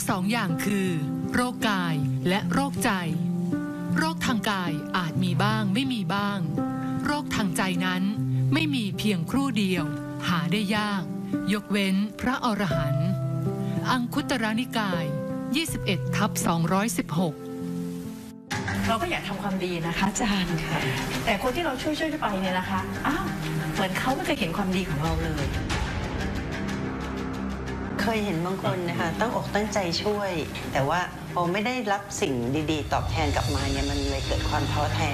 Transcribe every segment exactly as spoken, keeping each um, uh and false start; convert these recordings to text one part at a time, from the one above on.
สองอย่างคือโรคกายและโรคใจโรคทางกายอาจมีบ้างไม่มีบ้างโรคทางใจนั้นไม่มีเพียงครู่เดียวหาได้ยากยกเว้นพระอรหันต์อังคุตรนิกาย ยี่สิบเอ็ด ทับ สองร้อยสิบหกเราก็อยากทำความดีนะคะอาจารย์แต่คนที่เราช่วยช่วยไปเนี่ยนะคะอ้าวเหมือนเขาไม่เคยเห็นความดีของเราเลยเคยเห็นบางคนนะคะตั้งอกตั้งใจช่วยแต่ว่าพอไม่ได้รับสิ่งดีๆตอบแทนกลับมาเนี่ยมันเลยเกิดความท้อแท้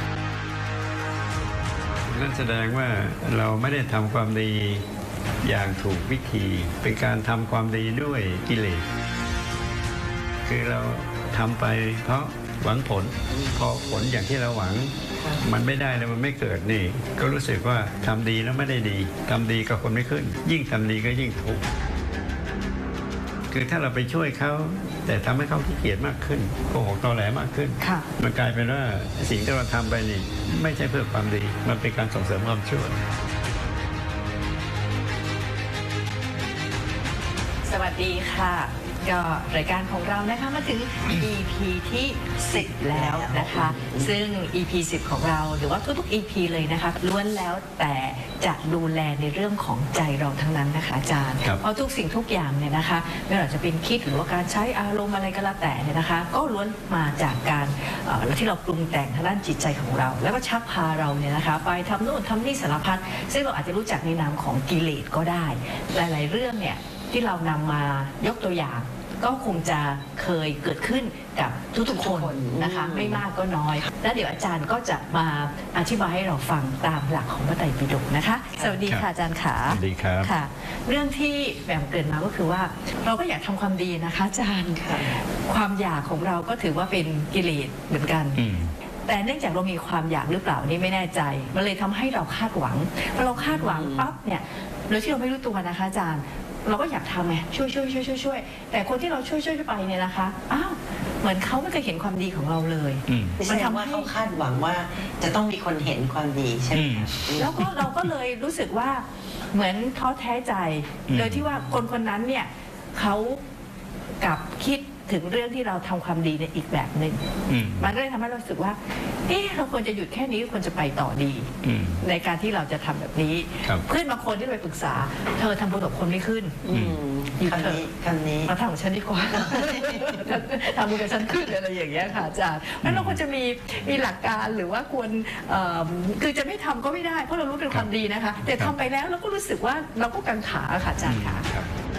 นั่นแสดงว่าเราไม่ได้ทำความดีอย่างถูกวิธีเป็นการทำความดีด้วยกิเลสคือเราทำไปเพราะหวังผลพอผลอย่างที่เราหวังมันไม่ได้แล้วมันไม่เกิดนี่ก็รู้สึกว่าทำดีแล้วไม่ได้ดีทำดีกับคนไม่ขึ้นยิ่งทำดีก็ยิ่งทุกข์คือถ้าเราไปช่วยเขาแต่ทำให้เขาขี้เกียจมากขึ้นโกหกตอแหลมากขึ้นมันกลายเป็นว่าสิ่งที่เราทำไปนี่ไม่ใช่เพื่อความดีมันเป็นการส่งเสริมความชั่วสวัสดีค่ะก็รายการของเรานะคะมาถึง อี พี ที่สิบแล้วนะคะซึ่ง อี พี สิบของเราหรือว่าทุกๆ อี พี เลยนะคะล้วนแล้วแต่จะดูแลในเรื่องของใจเราทั้งนั้นนะคะอาจารย์เพราะทุกสิ่งทุกอย่างเนี่ยนะคะไม่ว่าจะเป็นคิดหรือว่าการใช้อารมณ์อะไรก็แล้วแต่เนี่ยนะคะก็ล้วนมาจากการที่เราปรุงแต่งทางด้านจิตใจของเราแล้วก็ชักพาเราเนี่ยนะคะไปทำโน่นทำนี่สารพัดซึ่งเราอาจจะรู้จักในนามของกิเลสก็ได้หลายๆเรื่องเนี่ยที่เรานำมายกตัวอย่างก็คงจะเคยเกิดขึ้นกับทุกๆคนนะคะไม่มากก็น้อยแล้วเดี๋ยวอาจารย์ก็จะมาอธิบายให้เราฟังตามหลักของพระไตรปิฎกนะคะสวัสดีค่ะอาจารย์ขาสวัสดีครับค่ะเรื่องที่แบ่งเกิดมาก็คือว่าเราก็อยากทำความดีนะคะอาจารย์ความอยากของเราก็ถือว่าเป็นกิเลสเหมือนกันแต่เนื่องจากเรามีความอยากหรือเปล่านี่ไม่แน่ใจมันเลยทำให้เราคาดหวังพอเราคาดหวังปั๊บเนี่ยโดยที่เราไม่รู้ตัวนะคะอาจารย์เราก็อยากทำไงช่วยช่วยช่วยช่วยช่วยแต่คนที่เราช่วยช่วยไปเนี่ยนะคะอ้าวเหมือนเขาไม่เคยเห็นความดีของเราเลยมันทำให้เขาคาดหวังว่าจะต้องมีคนเห็นความดีใช่ไหมแล้วก็เราก็เลยรู้สึกว่าเหมือนท้อแท้ใจโดยที่ว่าคนคนนั้นเนี่ยเขากลับคิดถึงเรื่องที่เราทำความดีในอีกแบบหนึ่งมันก็เลยทำให้เรารู้สึกว่าเอ๊ะเราควรจะหยุดแค่นี้ควรจะไปต่อดีในการที่เราจะทำแบบนี้เพื่อนบางคนที่ไปปรึกษาเธอทำบุญกับคนไม่ขึ้นคำนี้คำนี้มาทำกับฉันดีกว่าทำบุญกับฉันขึ้นอะไรอย่างเงี้ยค่ะอาจารย์งั้นเราควรจะมีมีหลักการหรือว่าควรคือจะไม่ทำก็ไม่ได้เพราะเรารู้เป็นความดีนะคะแต่ทำไปแล้วเราก็รู้สึกว่าเราก็กังขาค่ะอาจารย์ค่ะ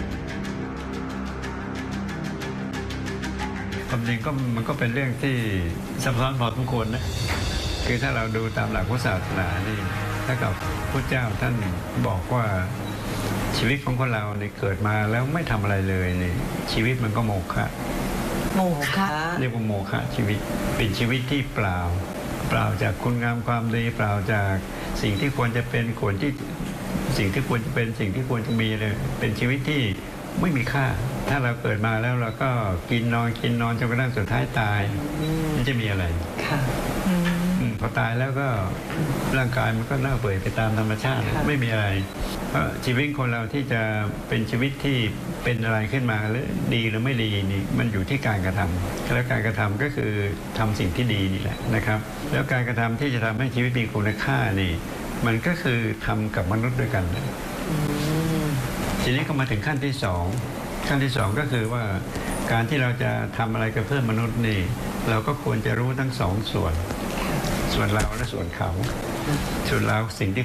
ความจริงก็มันก็เป็นเรื่องที่ซับซ้อนพอสมควรนะคือถ้าเราดูตามหลักพุทธศาสนานี่ถ้ากับพระเจ้าท่านบอกว่าชีวิตของคนเราเนี่ยเกิดมาแล้วไม่ทำอะไรเลยนี่ชีวิตมันก็โมฆะโมฆะเรียกว่าโมฆะชีวิตเป็นชีวิตที่เปล่าเปล่าจากคุณงามความดีเปล่าจากสิ่งที่ควรจะเป็นควรที่สิ่งที่ควรจะเป็นสิ่งที่ควรจะมีเลยเป็นชีวิตที่ไม่มีค่าถ้าเราเกิดมาแล้วเราก็กินนอนกินนอนจนกระทั่งสุดท้ายตายมันจะมีอะไรพอตายแล้วก็ร่างกายมันก็เน่าเปื่อยไปตามธรรมชาติไม่มีอะไรเพราะชีวิตคนเราที่จะเป็นชีวิตที่เป็นอะไรขึ้นมาหรือดีหรือไม่ดีนี่มันอยู่ที่การกระทำแล้วการกระทำก็คือทำสิ่งที่ดีนี่แหละนะครับแล้วการกระทำที่จะทำให้ชีวิตมีคุณค่านี่มันก็คือทำกับมนุษย์ด้วยกันทีนี้ก็มาถึงขั้นที่สองขั้นที่สองก็คือว่าการที่เราจะทำอะไรกับเพื่อนมนุษย์นี่เราก็ควรจะรู้ทั้งสองส่วนส่วนเราและส่วนเขาส่วนเราสิ่งที่